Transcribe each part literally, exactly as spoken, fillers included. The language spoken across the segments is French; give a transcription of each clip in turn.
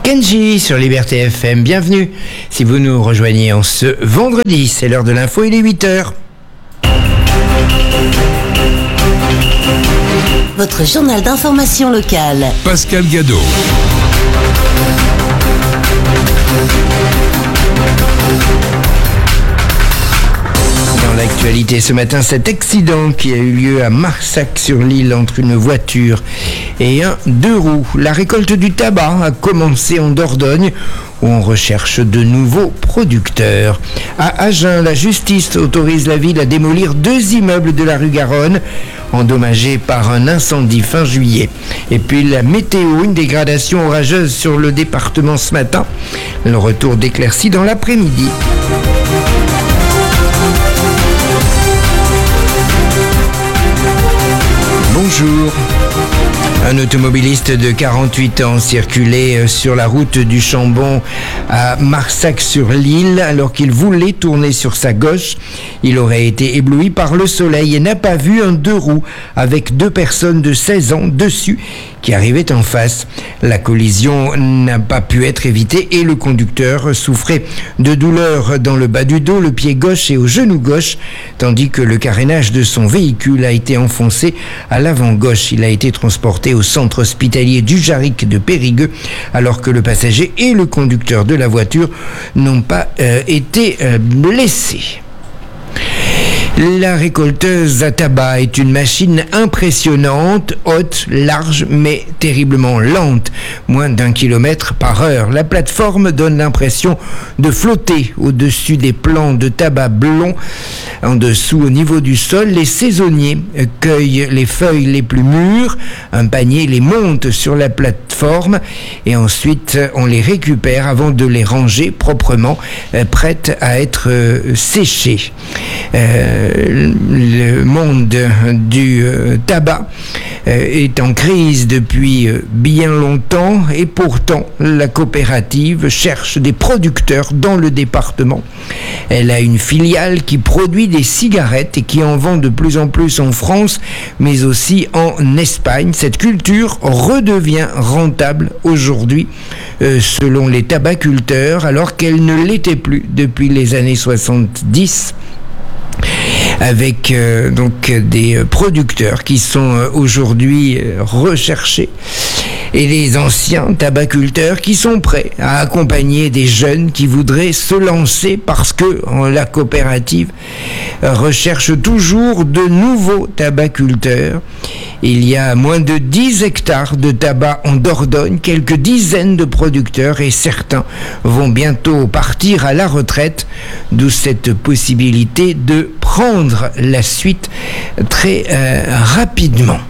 Kenji sur Liberté F M, bienvenue. Si vous nous rejoignez en ce vendredi, c'est l'heure de l'info, il est huit heures. Votre journal d'information locale. Pascal Gadot. Dans l'actualité ce matin, cet accident qui a eu lieu à Marsac-sur-l'Île entre une voiture et un deux roues. La récolte du tabac a commencé en Dordogne où on recherche de nouveaux producteurs. À Agen, la justice autorise la ville à démolir deux immeubles de la rue Garonne endommagés par un incendie fin juillet. Et puis la météo, une dégradation orageuse sur le département ce matin. Le retour d'éclaircies dans l'après-midi. Bonjour. Un automobiliste de quarante-huit ans circulait sur la route du Chambon à Marsac-sur-l'Île alors qu'il voulait tourner sur sa gauche. Il aurait été ébloui par le soleil et n'a pas vu un deux roues avec deux personnes de seize ans dessus qui arrivaient en face. La collision n'a pas pu être évitée et le conducteur souffrait de douleurs dans le bas du dos, le pied gauche et au genou gauche, tandis que le carénage de son véhicule a été enfoncé à l'avant gauche. Il a été transporté au centre hospitalier du Jarric de Périgueux, alors que le passager et le conducteur de la voiture n'ont pas euh, été euh, blessés. La récolteuse à tabac est une machine impressionnante, haute, large, mais terriblement lente, moins d'un kilomètre par heure. La plateforme donne l'impression de flotter au-dessus des plants de tabac blond. En dessous, au niveau du sol, les saisonniers cueillent les feuilles les plus mûres. Un panier les monte sur la plateforme et ensuite on les récupère avant de les ranger proprement, prêtes à être séchées. Euh, le monde du euh, tabac euh, est en crise depuis euh, bien longtemps et pourtant la coopérative cherche des producteurs dans le département. Elle a une filiale qui produit des cigarettes et qui en vend de plus en plus en France mais aussi en Espagne. Cette culture redevient rentable aujourd'hui euh, selon les tabaculteurs alors qu'elle ne l'était plus depuis les années soixante-dix. Avec euh, donc des producteurs qui sont euh, aujourd'hui euh, recherchés et les anciens tabaculteurs qui sont prêts à accompagner des jeunes qui voudraient se lancer parce que la coopérative recherche toujours de nouveaux tabaculteurs. Il y a moins de dix hectares de tabac en Dordogne, quelques dizaines de producteurs et certains vont bientôt partir à la retraite, d'où cette possibilité de prendre la suite très euh, rapidement.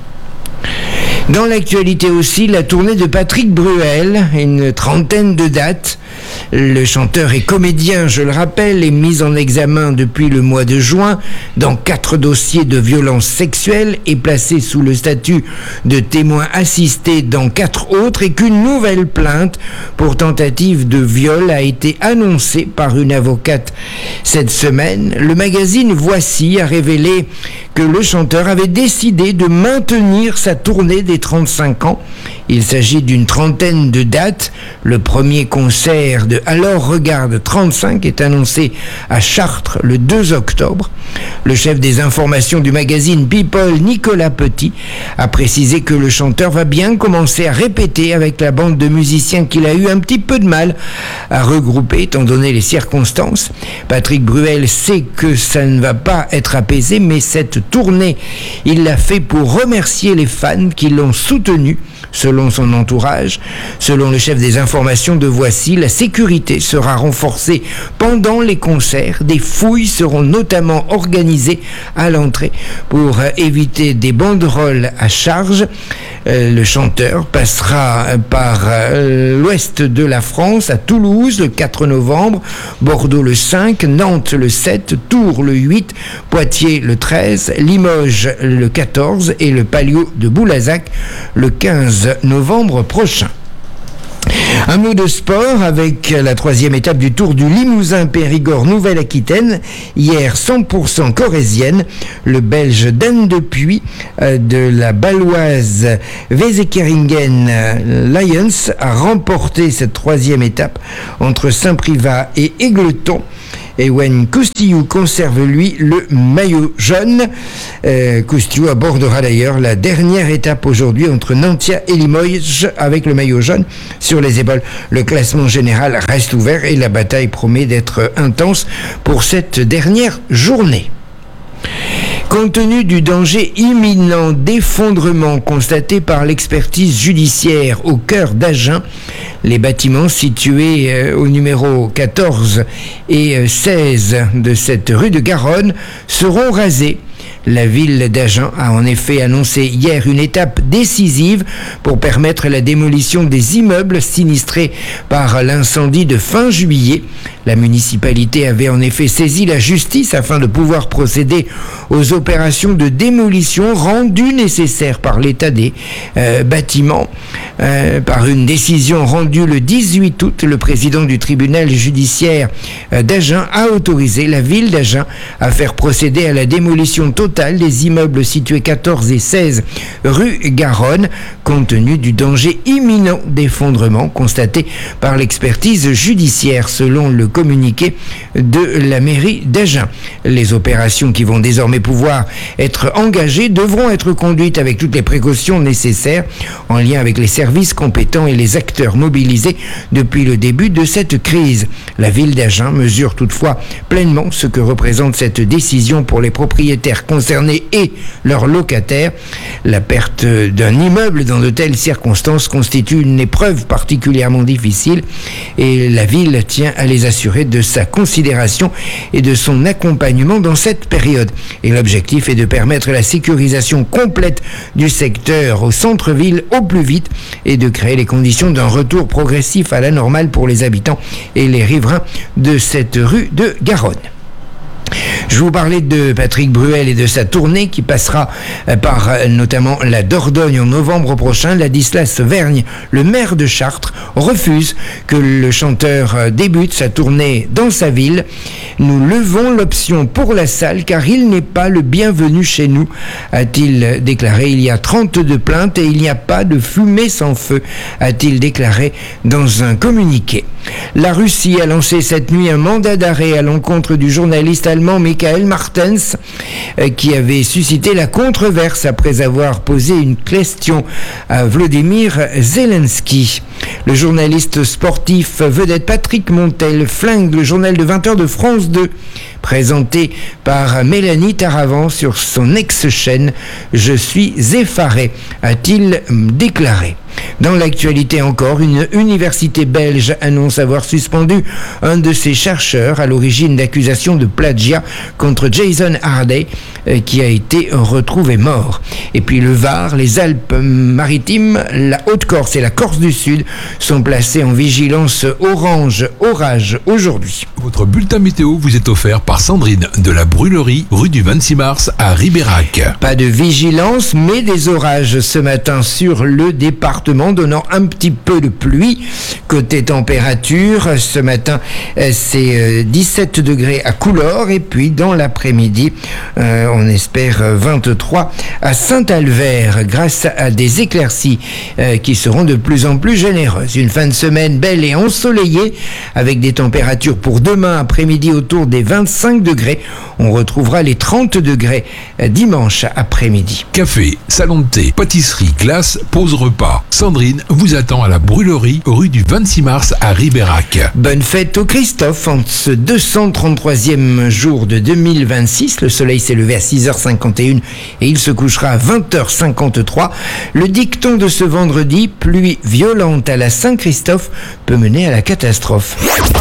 Dans l'actualité aussi, la tournée de Patrick Bruel, une trentaine de dates. Le chanteur et comédien, je le rappelle, est mis en examen depuis le mois de juin dans quatre dossiers de violences sexuelles et placé sous le statut de témoin assisté dans quatre autres et qu'une nouvelle plainte pour tentative de viol a été annoncée par une avocate cette semaine. Le magazine Voici a révélé que le chanteur avait décidé de maintenir sa tournée des trente-cinq ans. Il s'agit d'une trentaine de dates. Le premier concert de Alors Regarde trente-cinq est annoncé à Chartres le deux octobre. Le chef des informations du magazine People, Nicolas Petit, a précisé que le chanteur va bien commencer à répéter avec la bande de musiciens qu'il a eu un petit peu de mal à regrouper étant donné les circonstances. Patrick Bruel sait que ça ne va pas être apaisé, mais cette tournée, il l'a fait pour remercier les fans qui l'ont soutenu. Selon son entourage, selon le chef des informations de Voici, la sécurité sera renforcée pendant les concerts. Des fouilles seront notamment organisées à l'entrée pour éviter des banderoles à charge. Euh, le chanteur passera par euh, l'ouest de la France, à Toulouse le quatre novembre, Bordeaux le cinq, Nantes le sept, Tours le huit, Poitiers le treize, Limoges le quatorze et le Palio de Boulazac le quinze novembre prochain. Un mot de sport avec la troisième étape du Tour du Limousin Périgord Nouvelle-Aquitaine. Hier, cent pour cent corrézienne. Le Belge Dan Depuis euh, de la Baloise Wesekeringen Lions a remporté cette troisième étape entre Saint-Privat et Égletons. Ewen Koustillou conserve, lui, le maillot jaune. Euh, Koustillou abordera d'ailleurs la dernière étape aujourd'hui entre Nantia et Limoges avec le maillot jaune sur les épaules. Le classement général reste ouvert et la bataille promet d'être intense pour cette dernière journée. Compte tenu du danger imminent d'effondrement constaté par l'expertise judiciaire au cœur d'Agen, les bâtiments situés euh, au numéro quatorze et seize de cette rue de Garonne seront rasés. La ville d'Agen a en effet annoncé hier une étape décisive pour permettre la démolition des immeubles sinistrés par l'incendie de fin juillet. La municipalité avait en effet saisi la justice afin de pouvoir procéder aux opérations de démolition rendues nécessaires par l'état des euh, bâtiments. Euh, par une décision rendue le dix-huit août, le président du tribunal judiciaire euh, d'Agen a autorisé la ville d'Agen à faire procéder à la démolition totale des immeubles situés quatorze et seize rue Garonne, compte tenu du danger imminent d'effondrement constaté par l'expertise judiciaire, selon le communiqué de la mairie d'Agen. Les opérations qui vont désormais pouvoir être engagées devront être conduites avec toutes les précautions nécessaires en lien avec les services compétents et les acteurs mobilisés depuis le début de cette crise. La ville d'Agen mesure toutefois pleinement ce que représente cette décision pour les propriétaires concernés et leurs locataires. La perte d'un immeuble dans de telles circonstances constitue une épreuve particulièrement difficile et la ville tient à les assurer de sa considération et de son accompagnement dans cette période. Et l'objectif est de permettre la sécurisation complète du secteur au centre-ville au plus vite et de créer les conditions d'un retour progressif à la normale pour les habitants et les riverains de cette rue de Garonne. Je vous parlais de Patrick Bruel et de sa tournée qui passera par notamment la Dordogne en novembre prochain. Ladislas Vergne, le maire de Chartres, refuse que le chanteur débute sa tournée dans sa ville. Nous levons l'option pour la salle car il n'est pas le bienvenu chez nous, a-t-il déclaré. Il y a trente-deux plaintes et il n'y a pas de fumée sans feu, a-t-il déclaré dans un communiqué. La Russie a lancé cette nuit un mandat d'arrêt à l'encontre du journaliste allemand Michael Martens, euh, qui avait suscité la controverse après avoir posé une question à Volodymyr Zelensky. Le journaliste sportif vedette Patrick Montel flingue le journal de vingt heures de France deux, présenté par Mélanie Taravant sur son ex-chaîne. « Je suis effaré », a-t-il déclaré. Dans l'actualité encore, une université belge annonce avoir suspendu un de ses chercheurs à l'origine d'accusations de plagiat contre Jason Harday, euh, qui a été retrouvé mort. Et puis le Var, les Alpes-Maritimes, la Haute-Corse et la Corse du Sud sont placés en vigilance orange orage aujourd'hui. Votre bulletin météo vous est offert par Sandrine de la Brûlerie, rue du vingt-six mars à Ribérac. Pas de vigilance, mais des orages ce matin sur le département, donnant un petit peu de pluie. Côté température, ce matin, c'est dix-sept degrés à Coulors, et puis dans l'après-midi, euh, on espère vingt-trois à Saint-Albert, grâce à des éclaircies euh, qui seront de plus en plus généreuses. Une fin de semaine belle et ensoleillée, avec des températures pour demain après-midi autour des vingt-cinq degrés. On retrouvera les trente degrés dimanche après-midi. Café, salon de thé, pâtisserie, glace, pause repas. Sandrine vous attend à la Brûlerie, rue du vingt-six mars à Ribérac. Bonne fête au Christophe en ce deux cent trente-troisième jour de deux mille vingt-six. Le soleil s'est levé à six heures cinquante et une et il se couchera à vingt heures cinquante-trois. Le dicton de ce vendredi, pluie violente à la Saint-Christophe, peut mener à la catastrophe.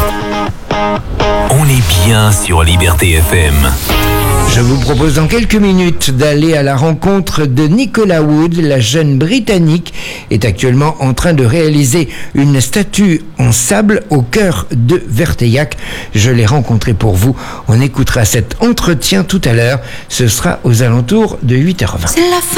On est bien sur Liberté F M. Je vous propose dans quelques minutes d'aller à la rencontre de Nicola Wood. La jeune Britannique est actuellement en train de réaliser une statue en sable au cœur de Verteillac. Je l'ai rencontrée pour vous. On écoutera cet entretien tout à l'heure. Ce sera aux alentours de huit heures vingt. C'est la fin.